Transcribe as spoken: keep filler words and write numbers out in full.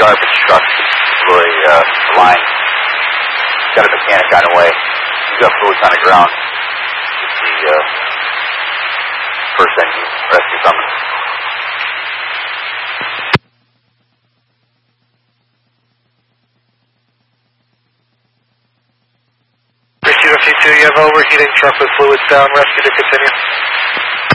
garbage truck. Really, uh, line. Got a mechanic on the way. He's got fluids on the ground. It's the, uh, first engine rescue coming. Pursuit of T two, you have overheating truck with fluids down. Rescue to continue.